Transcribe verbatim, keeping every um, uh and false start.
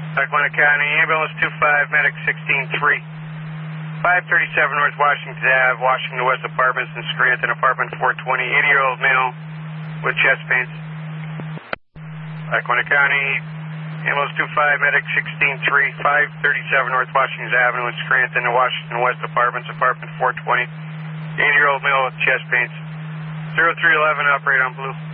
Lackawanna County, ambulance two five, medic sixteen three. five thirty-seven North Washington Ave, Washington West Apartments in Scranton, apartment four twenty, eighty-year-old male with chest pains. Lackawanna County, ambulance two five, medic sixteen three, five thirty-seven North Washington Avenue in Scranton, Washington West Apartments, apartment four twenty, eighty-year-old male with chest pains. zero three eleven, operate on blue.